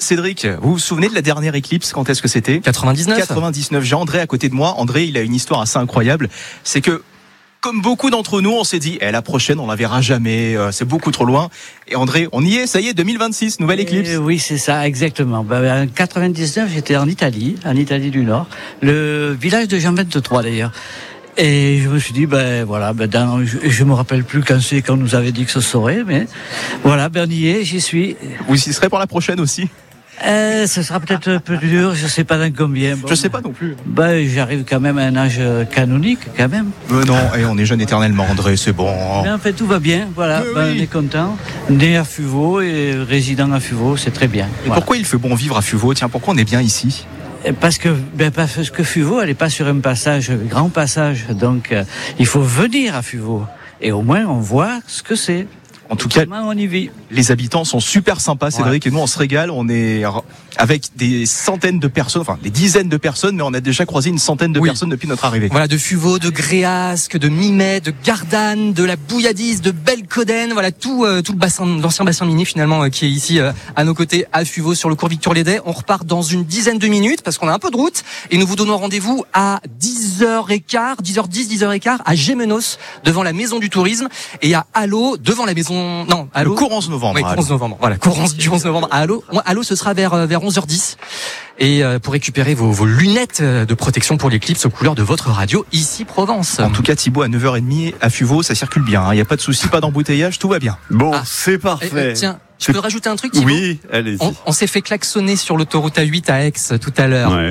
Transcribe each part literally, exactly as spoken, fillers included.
Cédric, vous vous souvenez de la dernière éclipse? Quand est-ce que c'était? quatre-vingt-dix-neuf. quatre-vingt-dix-neuf. J'ai André à côté de moi. André, il a une histoire assez incroyable. C'est que, comme beaucoup d'entre nous, on s'est dit, eh, la prochaine, on la verra jamais, euh, c'est beaucoup trop loin. Et André, on y est, ça y est, deux mille vingt-six, nouvelle éclipse. Et oui, c'est ça, exactement. Ben, en quatre-vingt-dix-neuf, j'étais en Italie, en Italie du Nord, le village de Jean vingt-trois d'ailleurs. Et je me suis dit, ben voilà, ben dans, je, je me rappelle plus quand c'est qu'on nous avait dit que ce serait, mais voilà, ben on y est, j'y suis. Vous y serez pour la prochaine aussi? Euh, ce sera peut-être un peu dur, je sais pas dans combien. Bon, je sais pas non plus. Ben, j'arrive quand même à un âge canonique, quand même. Mais non, et on est jeune éternellement, André, c'est bon. Mais en fait, tout va bien, voilà, ben, oui. On est content. Né à Fuveau et résident à Fuveau, c'est très bien. Et voilà. Pourquoi il fait bon vivre à Fuveau? Tiens, pourquoi on est bien ici? Parce que, ben, parce que Fuveau, elle n'est pas sur un passage, grand passage, donc euh, il faut venir à Fuveau. Et au moins, on voit ce que c'est. En tout cas, on y vit. Les habitants sont super sympas, Cédric, ouais. Et nous on se régale. On est avec des centaines de personnes, enfin des dizaines de personnes, mais on a déjà croisé une centaine de oui. personnes depuis notre arrivée. Voilà, de Fuveau, de Gréasque, de Mimet, de Gardanne, de la Bouilladise, de Belcoden, voilà tout, euh, tout le bassin, l'ancien bassin minier finalement euh, qui est ici euh, à nos côtés à Fuveau sur le cours Victor Lédet. On repart dans une dizaine de minutes parce qu'on a un peu de route et nous vous donnons rendez-vous à dix heures quinze, dix heures dix, dix heures quinze à Gémenos devant la Maison du Tourisme et à Allo devant la Maison. Non, Allo. Le cours onze novembre. Oui, cours onze novembre. Voilà, cours du onze novembre à Allo. Allo, ce sera vers vers onze heures dix. Et euh, pour récupérer vos, vos lunettes de protection pour l'éclipse aux couleurs de votre radio ici Provence. En tout cas, Thibaut, à neuf heures trente à Fuveau, ça circule bien. Il hein. n'y a pas de souci, pas d'embouteillage, tout va bien. Bon, ah. c'est parfait. Euh, tiens, je peux rajouter un truc, Thibaut? Oui, allez-y. On, on s'est fait klaxonner sur l'autoroute A huit à Aix tout à l'heure. Ouais.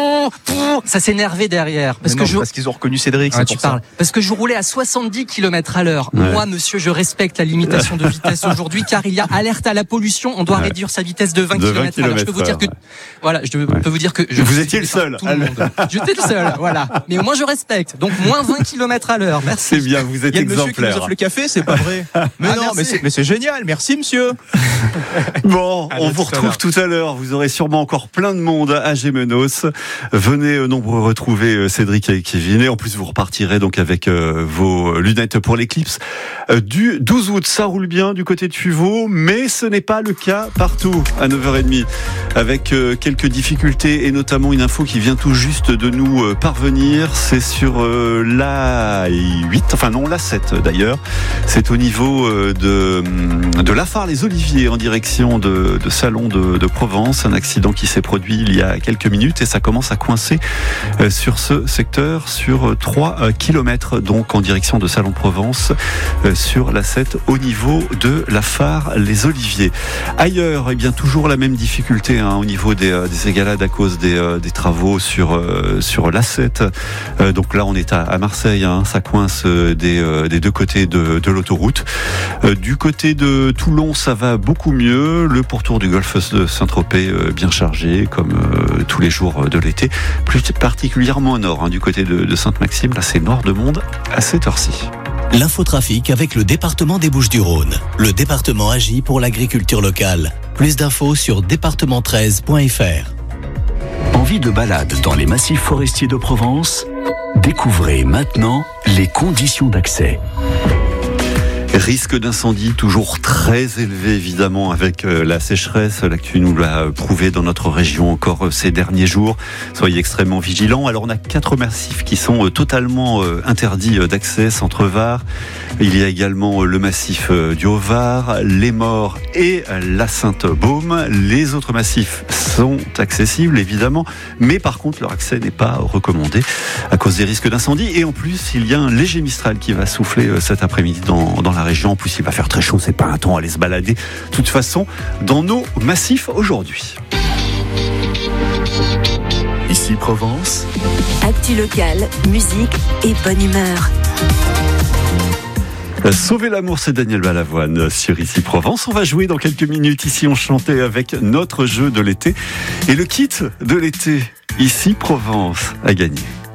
Ça s'est énervé derrière. Parce non, que je... parce qu'ils ont reconnu Cédric. Ah, c'est tu pour ça. parles. Parce que je roulais à soixante-dix kilomètres à l'heure. Ouais. Moi, monsieur, je respecte la limitation de vitesse aujourd'hui, car il y a alerte à la pollution. On doit ouais. réduire sa vitesse de vingt kilomètres à l'heure. Je peux vous dire que, voilà, je ouais. peux vous dire que je vous étiez le seul. Tout le monde. J'étais le seul, voilà. Mais au moins, je respecte. Donc, moins vingt kilomètres à l'heure. Merci. C'est bien, vous êtes il y a exemplaire. Le monsieur qui nous offre le café, c'est pas vrai. Mais ah, non, mais c'est, mais c'est génial. Merci, monsieur. Bon, à on vous retrouve tout à l'heure. Vous aurez sûrement encore plein de monde à Gémenos. Venez nombreux retrouver Cédric et Kevin. Et en plus, vous repartirez donc avec euh, vos lunettes pour l'éclipse euh, du douze août. Ça roule bien du côté de Fuveau, mais ce n'est pas le cas partout à neuf heures trente. Avec euh, quelques difficultés et notamment une info qui vient tout juste de nous euh, parvenir. C'est sur euh, l'A huit, enfin non, l'A sept d'ailleurs. C'est au niveau euh, de, de Lafare-les-Oliviers en direction de, de Salon de, de Provence. Un accident qui s'est produit il y a quelques minutes et ça commence à coincer euh, sur ce secteur sur trois kilomètres donc en direction de Salon de Provence euh, sur l'A sept au niveau de Lafare-les-Oliviers. Ailleurs, eh bien toujours la même difficulté hein, au niveau des, euh, des égalades à cause des, euh, des travaux sur euh, sur l'A sept. Euh, donc là, on est à, à Marseille, hein, ça coince euh, des, euh, des deux côtés de, de l'autoroute. Euh, du côté de Toulon, ça va beaucoup mieux. Le pourtour du golfe de Saint-Tropez euh, bien chargé, comme euh, tous les jours de l'été. Plus particulièrement au nord, hein, du côté de, de Sainte-Maxime. Là, c'est noir de monde à cette heure-ci. L'infotrafic avec le département des Bouches-du-Rhône. Le département agit pour l'agriculture locale. Plus d'infos sur département treize point f r. Envie de balade dans les massifs forestiers de Provence? Découvrez maintenant les conditions d'accès. Risque d'incendie toujours très élevé évidemment avec la sécheresse, l'actu nous l'a prouvé dans notre région encore ces derniers jours. Soyez extrêmement vigilants. Alors on a quatre massifs qui sont totalement interdits d'accès, Centre-Var. Il y a également le massif du Haut-Var, les Maures et la Sainte-Baume. Les autres massifs sont accessibles évidemment, mais par contre leur accès n'est pas recommandé à cause des risques d'incendie. Et en plus il y a un léger Mistral qui va souffler cet après-midi dans, dans la région. En plus, il va faire très chaud, c'est pas un temps à aller se balader. De toute façon, dans nos massifs aujourd'hui. Ici Provence. Actu locale, musique et bonne humeur. Sauver l'amour, c'est Daniel Balavoine sur Ici Provence. On va jouer dans quelques minutes. Ici, on chantait avec notre jeu de l'été. Et le kit de l'été, Ici Provence, a gagné.